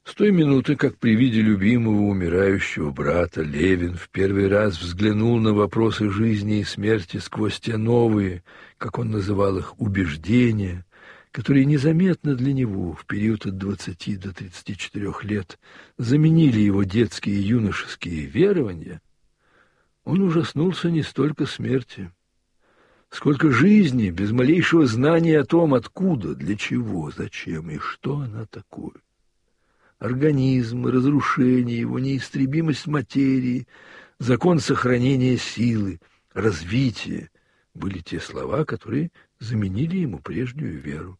С той минуты, как при виде любимого умирающего брата, Левин в первый раз взглянул на вопросы жизни и смерти сквозь те новые, как он называл их, убеждения, которые незаметно для него в период от 20 до 34 лет заменили его детские и юношеские верования, он ужаснулся не столько смерти, сколько жизни, без малейшего знания о том, откуда, для чего, зачем и что она такое. Организм, разрушение его, неистребимость материи, закон сохранения силы, развитие были те слова, которые заменили ему прежнюю веру.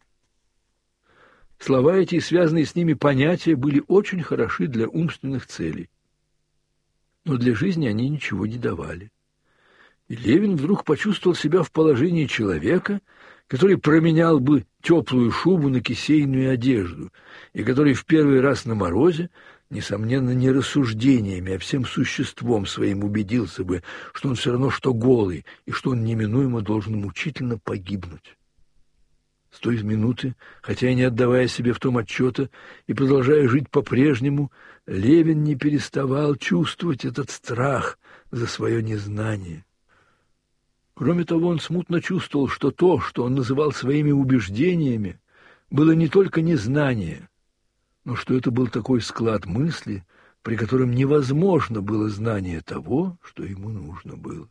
Слова эти и связанные с ними понятия были очень хороши для умственных целей, но для жизни они ничего не давали. И Левин вдруг почувствовал себя в положении человека, который променял бы теплую шубу на кисейную одежду, и который в первый раз на морозе, несомненно, не рассуждениями, а всем существом своим убедился бы, что он все равно что голый, и что он неминуемо должен мучительно погибнуть. С той минуты, хотя и не отдавая себе в том отчета и продолжая жить по-прежнему, Левин не переставал чувствовать этот страх за свое незнание. Кроме того, он смутно чувствовал, что то, что он называл своими убеждениями, было не только незнание, но что это был такой склад мысли, при котором невозможно было знание того, что ему нужно было.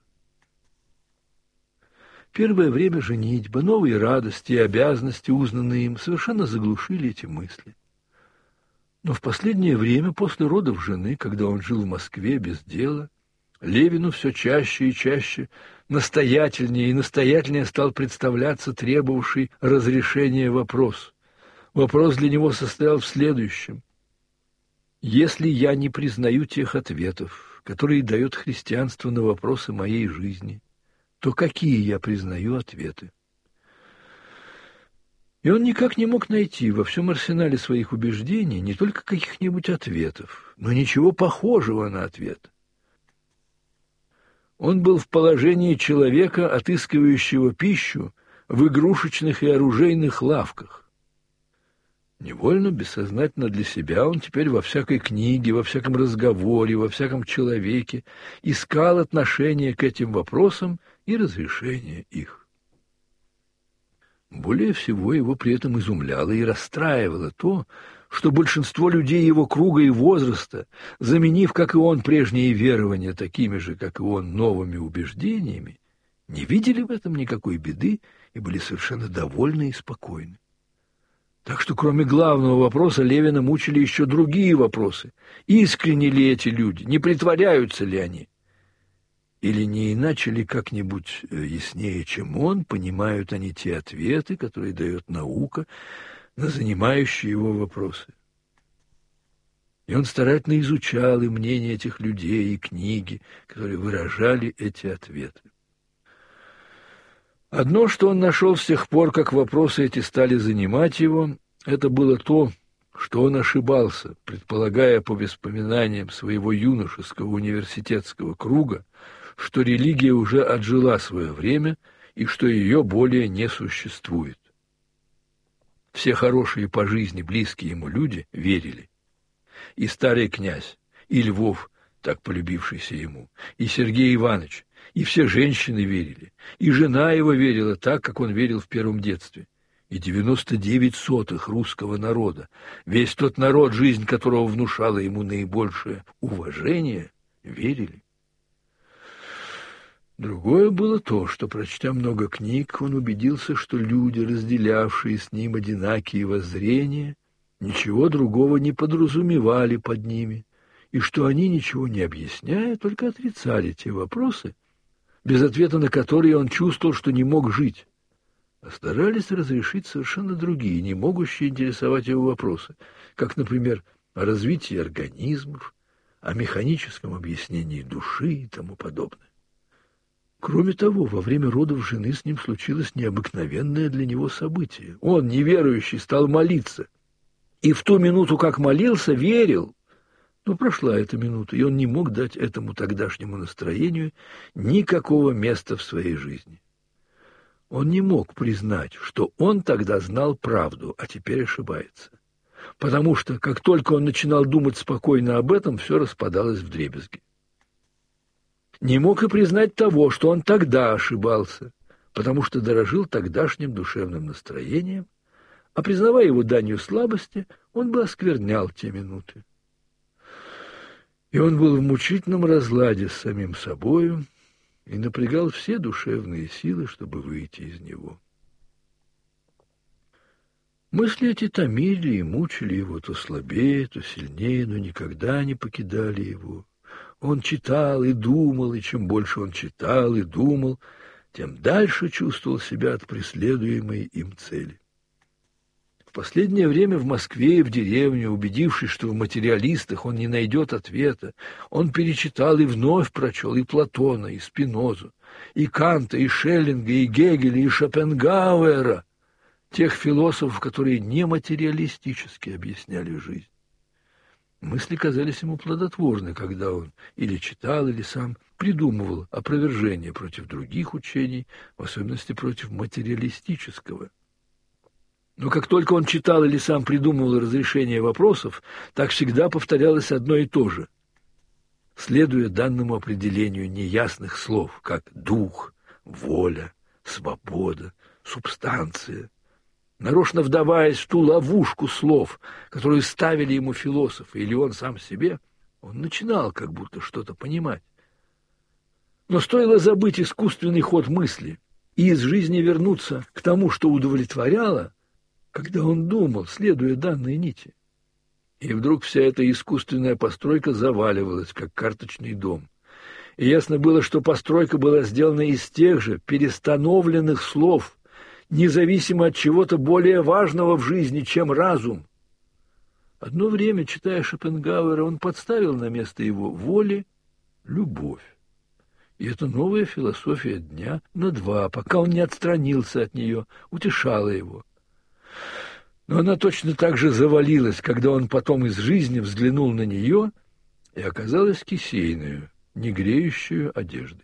Первое время женитьба, новые радости и обязанности, узнанные им, совершенно заглушили эти мысли. Но в последнее время, после родов жены, когда он жил в Москве без дела, Левину все чаще и чаще, настоятельнее и настоятельнее стал представляться требовавший разрешения вопрос. Вопрос для него состоял в следующем. Если я не признаю тех ответов, которые дает христианство на вопросы моей жизни, то какие я признаю ответы? И он никак не мог найти во всем арсенале своих убеждений не только каких-нибудь ответов, но ничего похожего на ответ. Он был в положении человека, отыскивающего пищу в игрушечных и оружейных лавках. Невольно, бессознательно для себя он теперь во всякой книге, во всяком разговоре, во всяком человеке искал отношение к этим вопросам и разрешение их. Более всего его при этом изумляло и расстраивало то, что большинство людей его круга и возраста, заменив, как и он, прежние верования такими же, как и он, новыми убеждениями, не видели в этом никакой беды и были совершенно довольны и спокойны. Так что кроме главного вопроса Левина мучили еще другие вопросы. Искренни ли эти люди, не притворяются ли они? Или не иначе ли как-нибудь яснее, чем он, понимают они те ответы, которые дает наука, на занимающие его вопросы. И он старательно изучал и мнения этих людей, и книги, которые выражали эти ответы. Одно, что он нашел с тех пор, как вопросы эти стали занимать его, это было то, что он ошибался, предполагая по воспоминаниям своего юношеского университетского круга, что религия уже отжила свое время и что ее более не существует. Все хорошие по жизни, близкие ему люди верили. И старый князь, и Львов, так полюбившийся ему, и Сергей Иванович, и все женщины верили, и жена его верила так, как он верил в первом детстве. И 99% русского народа, весь тот народ, жизнь которого внушала ему наибольшее уважение, верили. Другое было то, что, прочтя много книг, он убедился, что люди, разделявшие с ним одинакие воззрения, ничего другого не подразумевали под ними, и что они, ничего не объясняя, только отрицали те вопросы, без ответа на которые он чувствовал, что не мог жить, а старались разрешить совершенно другие, не могущие интересовать его вопросы, как, например, о развитии организмов, о механическом объяснении души и тому подобное. Кроме того, во время родов жены с ним случилось необыкновенное для него событие. Он, неверующий, стал молиться. И в ту минуту, как молился, верил. Но прошла эта минута, и он не мог дать этому тогдашнему настроению никакого места в своей жизни. Он не мог признать, что он тогда знал правду, а теперь ошибается. потому что, как только он начинал думать спокойно об этом, все распадалось вдребезги. Не мог и признать того, что он тогда ошибался, потому что дорожил тогдашним душевным настроением, а признавая его данью слабости, он бы осквернял те минуты. И он был в мучительном разладе с самим собою и напрягал все душевные силы, чтобы выйти из него. Мысли эти томили и мучили его то слабее, то сильнее, но никогда не покидали его. Он читал и думал, и чем больше он читал и думал, тем дальше чувствовал себя от преследуемой им цели. В последнее время в Москве и в деревне, убедившись, что в материалистах он не найдет ответа, он перечитал и вновь прочел и Платона, и Спинозу, и Канта, и Шеллинга, и Гегеля, и Шопенгауэра, тех философов, которые не материалистически объясняли жизнь. Мысли казались ему плодотворны, когда он или читал, или сам придумывал опровержение против других учений, в особенности против материалистического. Но как только он читал или сам придумывал разрешение вопросов, так всегда повторялось одно и то же, следуя данному определению неясных слов, как дух, воля, свобода, субстанция, нарочно вдаваясь в ту ловушку слов, которую ставили ему философы или он сам себе, он начинал как будто что-то понимать. Но стоило забыть искусственный ход мысли и из жизни вернуться к тому, что удовлетворяло, когда он думал, следуя данной нити. И вдруг вся эта искусственная постройка заваливалась, как карточный дом. И ясно было, что постройка была сделана из тех же перестановленных слов, независимо от чего-то более важного в жизни, чем разум. Одно время, читая Шопенгауэра, он подставил на место его воли любовь. И эта новая философия дня на два, пока он не отстранился от нее, утешала его. Но она точно так же завалилась, когда он потом из жизни взглянул на нее и оказалась кисейную, не греющую одеждой.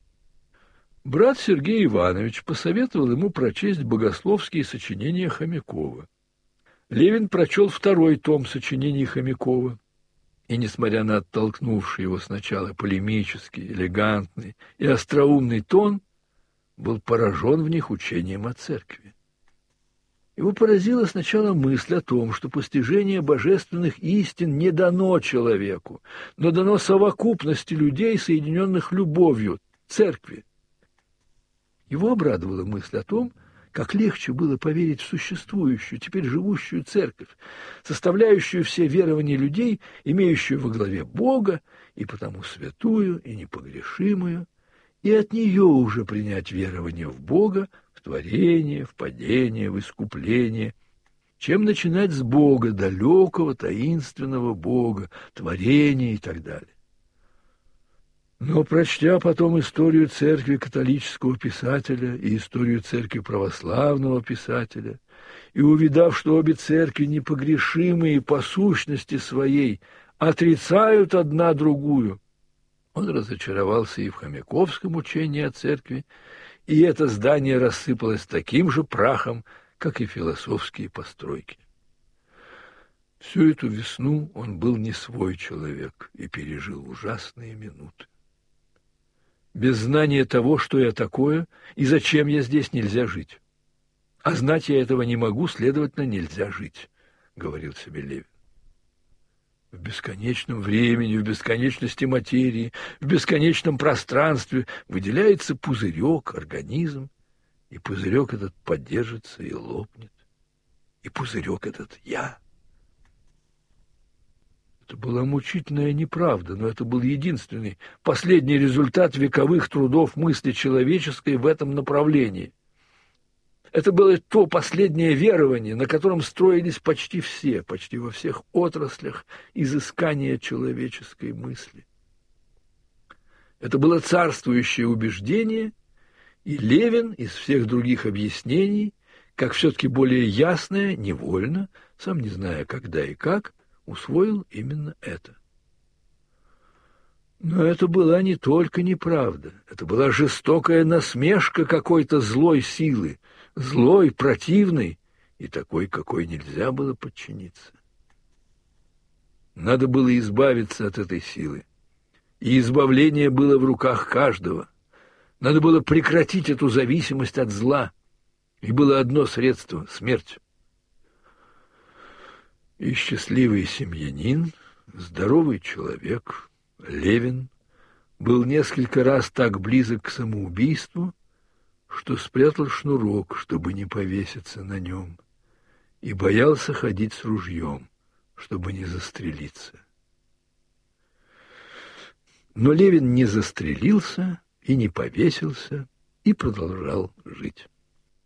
Брат Сергей Иванович посоветовал ему прочесть богословские сочинения Хомякова. Левин прочел второй том сочинений Хомякова, и, несмотря на оттолкнувший его сначала полемический, элегантный и остроумный тон, был поражен в них учением о церкви. Его поразила сначала мысль о том, что постижение божественных истин не дано человеку, но дано совокупности людей, соединенных любовью, церкви. Его обрадовала мысль о том, как легче было поверить в существующую, теперь живущую церковь, составляющую все верования людей, имеющую во главе Бога, и потому святую и непогрешимую, и от нее уже принять верование в Бога, в творение, в падение, в искупление, чем начинать с Бога, далекого, таинственного Бога, творения и так далее. Но, прочтя потом историю церкви католического писателя и историю церкви православного писателя, и увидав, что обе церкви непогрешимые по сущности своей, отрицают одна другую, он разочаровался и в хомяковском учении о церкви, и это здание рассыпалось таким же прахом, как и философские постройки. Всю эту весну он был не свой человек и пережил ужасные минуты. Без знания того, что я такое и зачем я здесь, нельзя жить. А знать я этого не могу, следовательно, нельзя жить, — говорил себе Левин. В бесконечном времени, в бесконечности материи, в бесконечном пространстве выделяется пузырек, организм, и пузырек этот поддержится и лопнет. И пузырек этот — я. Это была мучительная неправда, но это был единственный, последний результат вековых трудов мысли человеческой в этом направлении. Это было то последнее верование, на котором строились почти во всех отраслях изыскания человеческой мысли. Это было царствующее убеждение, и Левин из всех других объяснений, как все-таки более ясное, невольно, сам не зная когда и как, усвоил именно это. Но это была не только неправда, это была жестокая насмешка какой-то злой силы, злой, противной и такой, какой нельзя было подчиниться. Надо было избавиться от этой силы. И избавление было в руках каждого. Надо было прекратить эту зависимость от зла. И было одно средство — смерть. И счастливый семьянин, здоровый человек, Левин, был несколько раз так близок к самоубийству, что спрятал шнурок, чтобы не повеситься на нем, и боялся ходить с ружьем, чтобы не застрелиться. Но Левин не застрелился и не повесился, и продолжал жить.